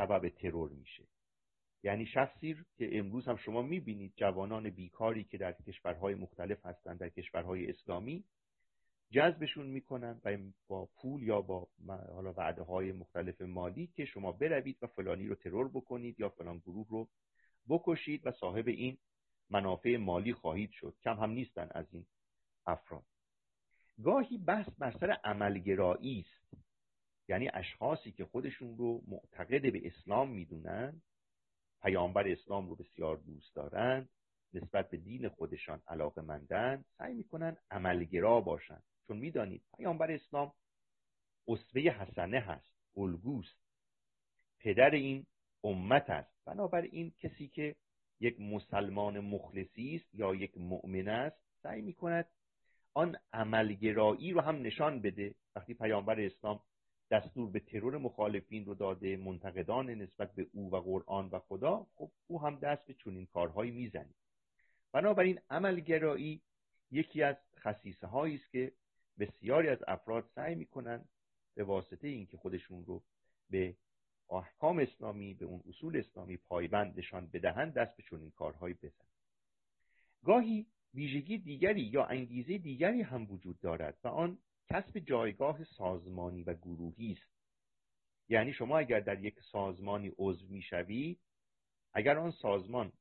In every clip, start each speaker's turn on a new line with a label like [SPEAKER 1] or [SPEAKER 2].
[SPEAKER 1] سبب ترور میشه. یعنی شخصی که امروز هم شما میبینید جوانان بیکاری که در کشورهای مختلف هستند، در کشورهای اسلامی، جذبشون میکنن و با پول یا با حالا وعده‌های مختلف مالی که شما بروید و فلانی رو ترور بکنید یا فلان گروه رو بکشید و صاحب این منافع مالی خواهید شد. کم هم نیستن از این افراد. گاهی بحث بر سر عملگرایی است، یعنی اشخاصی که خودشون رو معتقد به اسلام میدونن، پیامبر اسلام رو بسیار دوست دارن، نسبت به دین خودشان علاقه‌مندن، سعی میکنن عملگرا باشن، چون میدانید پیامبر اسلام اسوه حسنه هست، الگوست، پدر این امت است. بنابراین کسی که یک مسلمان مخلصی است یا یک مؤمن است سعی میکند آن عملگرایی رو هم نشان بده. وقتی پیامبر اسلام دستور به ترور مخالفین رو داده، منتقدان نسبت به او و قرآن و خدا، خب او هم دست به چنین کارهایی میزنه. بنابراین عملگرایی یکی از خصیصه هایی است که بسیاری از افراد سعی میکنن به واسطه اینکه خودشون رو به احکام اسلامی، به اون اصول اسلامی پایبند نشان بدهند، دست به چنین کارهایی بزنن. گاهی ویژگی دیگری یا انگیزه دیگری هم وجود دارد و آن کسب جایگاه سازمانی و گروهی است. یعنی شما اگر در یک سازمانی عضو میشوید، اگر آن سازمان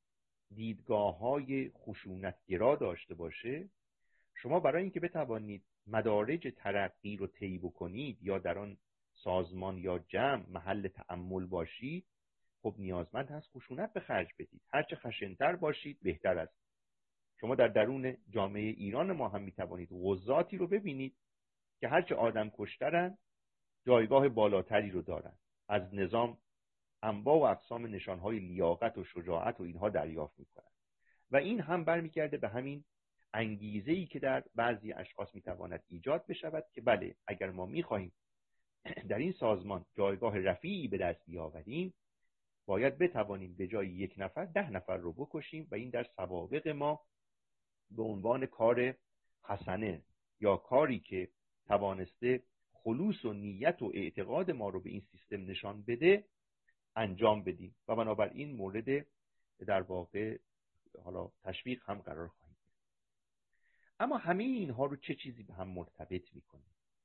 [SPEAKER 1] دیدگاه‌های خشونت‌گرا داشته باشه، شما برای اینکه بتوانید مدارج ترقی رو طی بکنید یا در آن سازمان یا جمع محل تأمل باشید، خب نیازمند هست خشونت به خرج بدید. هرچه خشن‌تر باشید بهتر است. شما در درون جامعه ایران ما هم میتوانید غزاتی رو ببینید که هرچه آدم کشترن جایگاه بالاتری رو دارن، از نظام انواع و اقسام نشانهای لیاقت و شجاعت و اینها دریافت میکنن و این هم برمیگرده به همین انگیزه‌ای که در بعضی اشخاص میتواند ایجاد بشود که بله، اگر ما میخواهیم در این سازمان جایگاه رفیعی به دست بیاوریم، باید بتوانیم به جای 1 نفر 10 نفر رو بکشیم و این در سوابق ما به عنوان کار حسنه یا کاری که توانسته خلوص و نیت و اعتقاد ما رو به این سیستم نشان بده انجام بدیم و بنابراین مورد در واقع حالا تشویق هم قرار خواهیم گرفت. اما همه اینها رو چه چیزی به هم مرتبط میکنه؟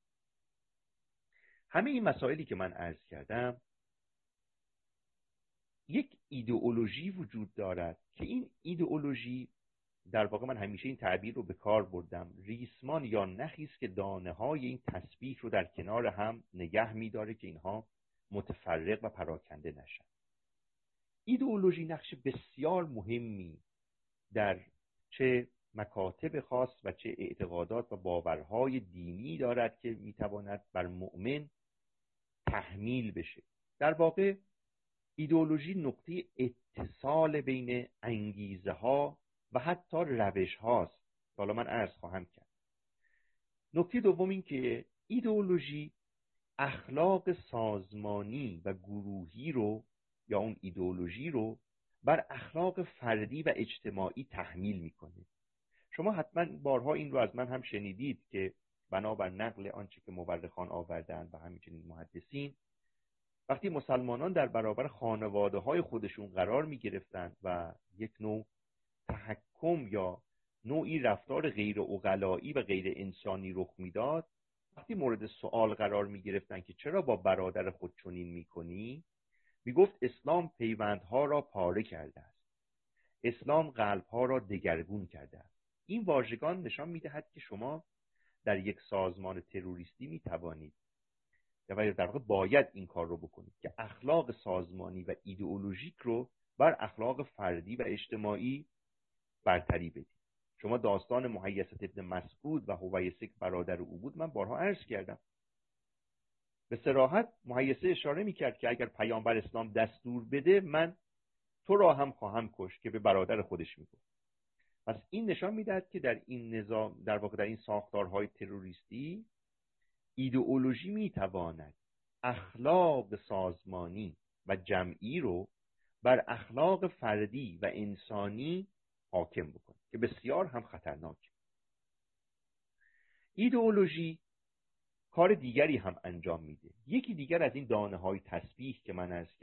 [SPEAKER 1] همه این مسائلی که من عرض کردم، یک ایدئولوژی وجود دارد که این ایدئولوژی، در واقع من همیشه این تعبیر رو به کار بردم، ریسمان یا نخی است که دانه های این تسبیح رو در کنار هم نگه می‌داره که اینها متفرق و پراکنده نشن. ایدئولوژی نقش بسیار مهمی در چه مکاتب خاص و چه اعتقادات و باورهای دینی دارد که میتواند بر مؤمن تحمیل بشه. در واقع ایدئولوژی نقطه اتصال بین انگیزه ها و حتی روش هاست. حالا من عرض خواهم کرد. نکته دوم این که ایدئولوژی اخلاق سازمانی و گروهی رو یا اون ایدئولوژی رو بر اخلاق فردی و اجتماعی تحمیل میکنه. شما حتما بارها این رو از من هم شنیدید که بنابر نقل آنچه که مورخان آوردن و همچنین محدثین، وقتی مسلمانان در برابر خانواده های خودشون قرار می گرفتن و یک نوع تحکم یا نوعی رفتار غیر عقلایی و غیر انسانی رخ میداد، وقتی مورد سوال قرار می گرفتن که چرا با برادر خود چنین می کنی، می گفت اسلام پیوندها را پاره کرده است، اسلام قلبها را دگرگون کرده است. این واژگان نشان می دهد که شما در یک سازمان تروریستی می توانید و در واقع باید این کار رو بکنید که اخلاق سازمانی و ایدئولوژیک رو بر اخلاق فردی و اجتماعی برتری بدید. شما داستان مهیصه ابن مسعود و هویسه برادر او بود، من بارها عرض کردم. به صراحت مهیصه اشاره میکرد که اگر پیامبر اسلام دستور بده من تو را هم خواهم کشت، که به برادر خودش میگفت. پس این نشان میدهد که در این نظام، در واقع در این ساختارهای تروریستی، ایدئولوژی میتواند اخلاق سازمانی و جمعی رو بر اخلاق فردی و انسانی حاکم بکنه که بسیار هم خطرناکه. ایدئولوژی کار دیگری هم انجام میده. یکی دیگر از این دانه های تسبیح که من عرض